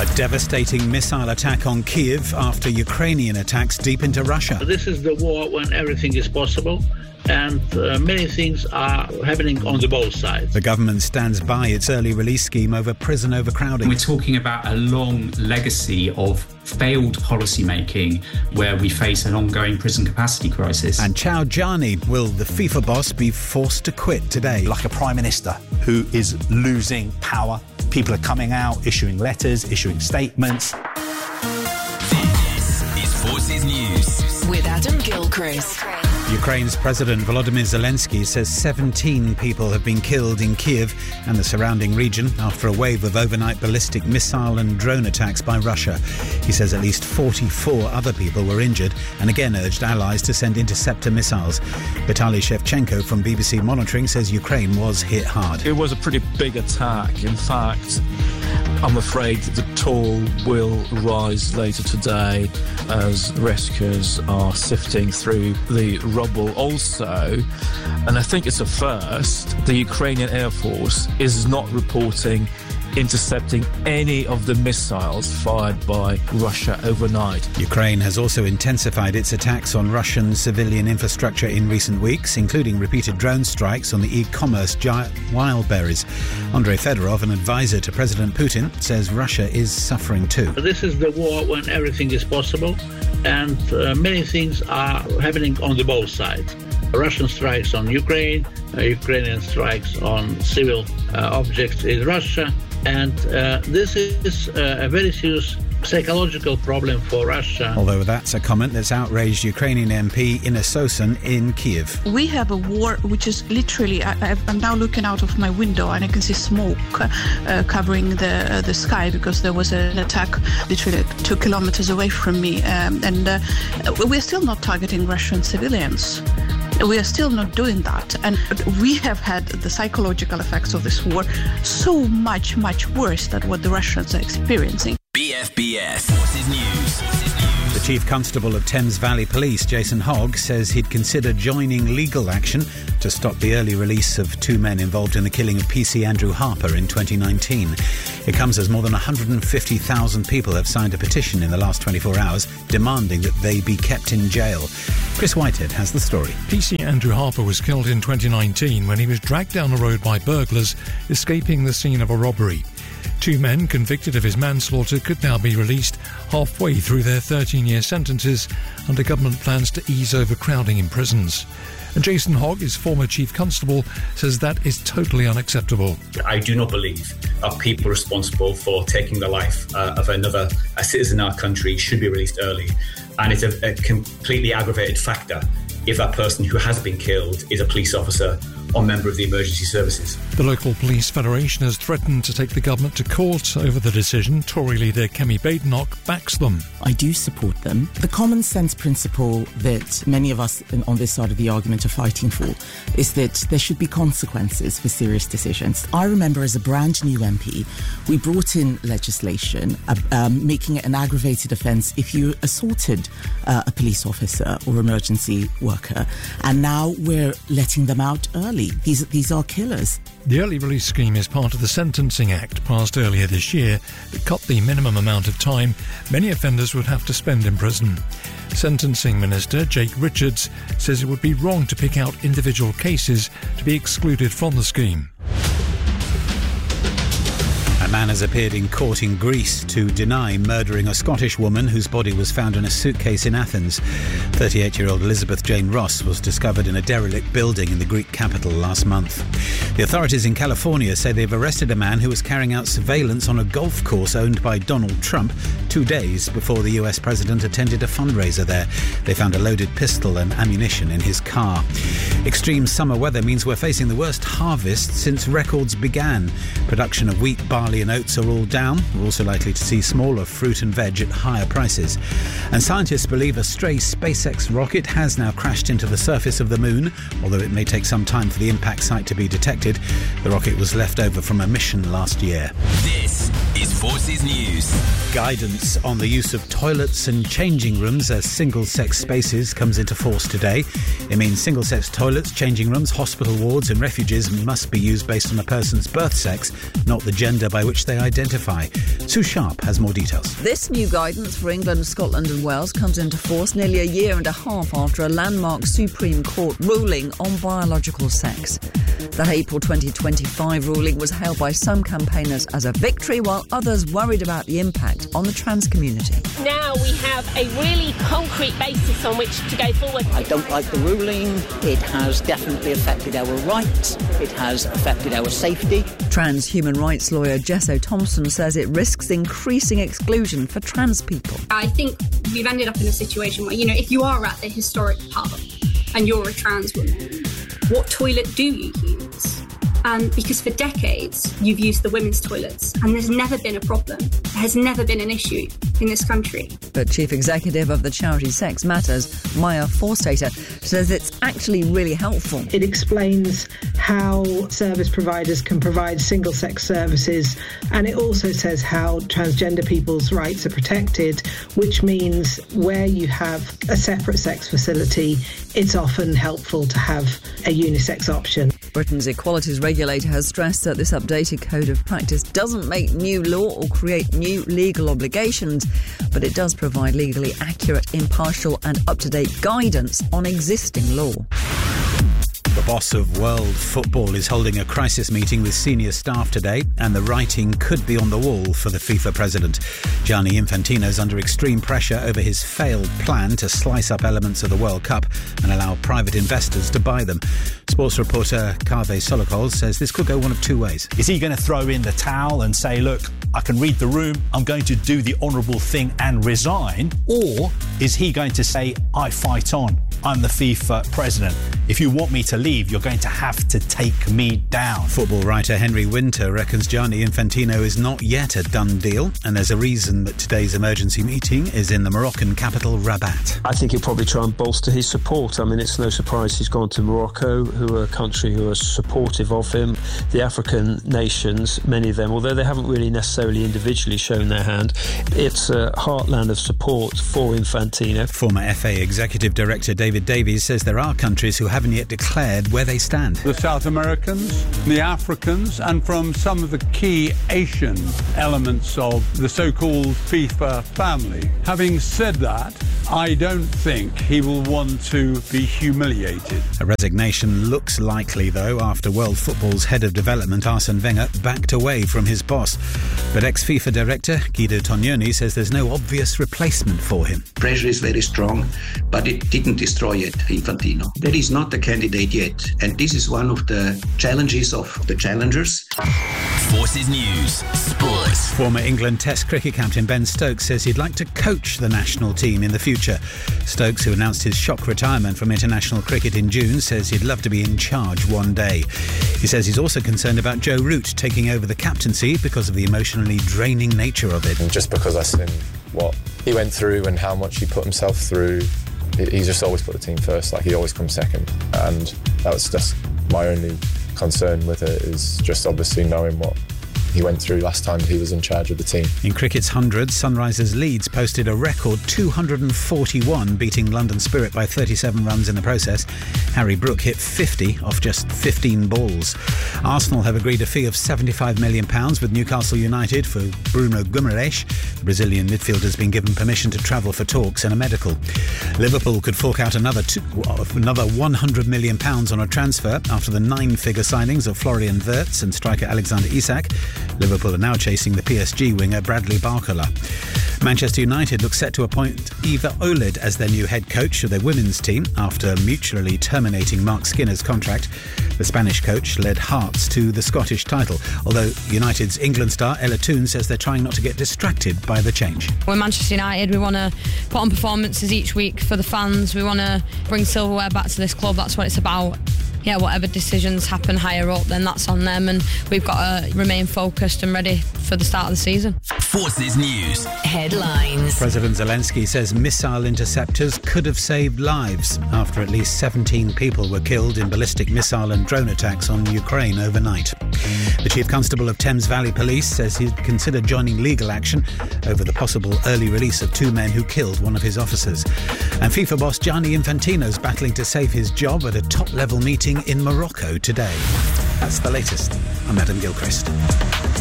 A devastating missile attack on Kyiv after Ukrainian attacks deep into Russia. This is the war when everything is possible, and many things are happening on the both sides. The government stands by its early release scheme over prison overcrowding. We're talking about a long legacy of failed policy making where we face an ongoing prison capacity crisis. And Ciao Gianni, will the FIFA boss be forced to quit today? Like a prime minister who is losing power. People are coming out, issuing letters, issuing statements. This is Forces News with Adam Gilchrist. Ukraine's President Volodymyr Zelensky says 17 people have been killed in Kyiv and the surrounding region after a wave of overnight ballistic missile and drone attacks by Russia. He says at least 44 other people were injured and again urged allies to send interceptor missiles. Vitaly Shevchenko from BBC Monitoring says Ukraine was hit hard. It was a pretty big attack. In fact, I'm afraid the toll will rise later today as rescuers are sifting through the rubble also. And I think it's a first. The Ukrainian Air Force is not reporting intercepting any of the missiles fired by Russia overnight. Ukraine has also intensified its attacks on Russian civilian infrastructure in recent weeks, including repeated drone strikes on the e-commerce giant Wildberries. Andrei Fedorov, an advisor to President Putin, says Russia is suffering too. This is the war when everything is possible, and many things are happening on the both sides. Russian strikes on Ukraine, Ukrainian strikes on civil objects in Russia, and this is a very serious psychological problem for Russia. Although that's a comment that's outraged Ukrainian MP Inna Sosin in Kyiv. We have a war which is literally, I'm now looking out of my window and I can see smoke covering the sky because there was an attack literally 2 kilometers away from me, and we're still not targeting Russian civilians. We are still not doing that. And we have had the psychological effects of this war so much worse than what the Russians are experiencing. BFBS Forces News. The Chief Constable of Thames Valley Police, Jason Hogg, says he'd consider joining legal action to stop the early release of 2 men involved in the killing of PC Andrew Harper in 2019. It comes as more than 150,000 people have signed a petition in the last 24 hours demanding that they be kept in jail. Chris Whitehead has the story. PC Andrew Harper was killed in 2019 when he was dragged down the road by burglars escaping the scene of a robbery. 2 men convicted of his manslaughter could now be released halfway through their 13-year sentences under government plans to ease overcrowding in prisons. And Jason Hogg, his former chief constable, says that is totally unacceptable. I do not believe that people responsible for taking the life of a citizen in our country should be released early. And it's a completely aggravated factor if that person who has been killed is a police officer or member of the emergency services. The local police federation has threatened to take the government to court over the decision. Tory leader Kemi Badenoch backs them. I do support them. The common sense principle that many of us on this side of the argument are fighting for is that there should be consequences for serious decisions. I remember as a brand new MP, we brought in legislation making it an aggravated offence if you assaulted a police officer or emergency worker, and now we're letting them out early. These are killers. The early release scheme is part of the Sentencing Act passed earlier this year that cut the minimum amount of time many offenders would have to spend in prison. Sentencing Minister Jake Richards says it would be wrong to pick out individual cases to be excluded from the scheme. A man has appeared in court in Greece to deny murdering a Scottish woman whose body was found in a suitcase in Athens. 38-year-old Elizabeth Jane Ross was discovered in a derelict building in the Greek capital last month. The authorities in California say they've arrested a man who was carrying out surveillance on a golf course owned by Donald Trump 2 days before the US president attended a fundraiser there. They found a loaded pistol and ammunition in his car. Extreme summer weather means we're facing the worst harvest since records began. Production of wheat, barley and oats are all down. We're also likely to see smaller fruit and veg at higher prices. And scientists believe a stray SpaceX rocket has now crashed into the surface of the moon, although it may take some time for the impact site to be detected. The rocket was left over from a mission last year. This is Forces News. Guidance on the use of toilets and changing rooms as single-sex spaces comes into force today. It means single-sex toilets, changing rooms, hospital wards and refuges must be used based on a person's birth sex, not the gender by which they identify. Sue Sharp has more details. This new guidance for England, Scotland and Wales comes into force nearly a year and a half after a landmark Supreme Court ruling on biological sex. That April 2025 ruling was hailed by some campaigners as a victory, while others worried about the impact on the trans community. Now we have a really concrete basis on which to go forward. I don't like the ruling. It has definitely affected our rights. It has affected our safety. Trans human rights lawyer Jess O'Thompson says it risks increasing exclusion for trans people. I think we've ended up in a situation where, if you are at the historic pub and you're a trans woman, what toilet do you use? Because for decades you've used the women's toilets and there's never been a problem. There has never been an issue in this country. But Chief Executive of the charity Sex Matters, Maya Forstater, says it's actually really helpful. It explains how service providers can provide single-sex services, and it also says how transgender people's rights are protected, which means where you have a separate sex facility, it's often helpful to have a unisex option. Britain's equalities regulator has stressed that this updated code of practice doesn't make new law or create new legal obligations, but it does provide legally accurate, impartial and up-to-date guidance on existing law. The boss of world football is holding a crisis meeting with senior staff today, and the writing could be on the wall for the FIFA president. Gianni Infantino is under extreme pressure over his failed plan to slice up elements of the World Cup and allow private investors to buy them. Sports reporter Kaveh Solokol says this could go one of two ways. Is he going to throw in the towel and say, look, I can read the room, I'm going to do the honourable thing and resign? Or is he going to say, I fight on, I'm the FIFA president. If you want me to leave, you're going to have to take me down. Football writer Henry Winter reckons Gianni Infantino is not yet a done deal, and there's a reason that today's emergency meeting is in the Moroccan capital, Rabat. I think he'll probably try and bolster his support. I mean, it's no surprise he's gone to Morocco, who are a country who are supportive of him. The African nations, many of them, although they haven't really necessarily individually shown their hand, it's a heartland of support for Infantino. Former FA Executive Director David Davies says there are countries who haven't yet declared where they stand. The South Americans, the Africans, and from some of the key Asian elements of the so-called FIFA family. Having said that, I don't think he will want to be humiliated. A resignation looks likely, though, after world football's head of development, Arsene Wenger, backed away from his boss. But ex-FIFA director Guido Tognoni says there's no obvious replacement for him. Pressure is very strong, but it didn't destroy yet Infantino. There is not a candidate yet, and this is one of the challenges of the challengers. Forces News Sports. Former England Test cricket captain Ben Stokes says he'd like to coach the national team in the future. Stokes, who announced his shock retirement from international cricket in June, says he'd love to be in charge one day. He says he's also concerned about Joe Root taking over the captaincy because of the emotionally draining nature of it. And just because I've seen what he went through and how much he put himself through, he just always put the team first, like he always comes second. And that was just my only concern with it, is just obviously knowing what he went through last time he was in charge of the team. In cricket's 100, Sunrisers Leeds posted a record 241, beating London Spirit by 37 runs in the process. Harry Brook hit 50 off just 15 balls. Arsenal have agreed a fee of £75 million with Newcastle United for Bruno Guimaraes. The Brazilian midfielder has been given permission to travel for talks and a medical. Liverpool could fork out another £100 million on a transfer after the 9-figure signings of Florian Wirtz and striker Alexander Isak. Liverpool are now chasing the PSG winger Bradley Barcola. Manchester United look set to appoint Eva Olid as their new head coach of their women's team after mutually terminating Mark Skinner's contract. The Spanish coach led Hearts to the Scottish title, although United's England star Ella Toone says they're trying not to get distracted by the change. We're Manchester United. We want to put on performances each week for the fans. We want to bring silverware back to this club. That's what it's about. Yeah, whatever decisions happen higher up, then that's on them, and we've got to remain focused and ready for the start of the season. Forces News Headlines. President Zelensky says missile interceptors could have saved lives after at least 17 people were killed in ballistic missile and drone attacks on Ukraine overnight. The Chief Constable of Thames Valley Police says he'd consider joining legal action over the possible early release of 2 men who killed one of his officers. And FIFA boss Gianni Infantino's battling to save his job at a top-level meeting in Morocco today. That's the latest. I'm Adam Gilchrist.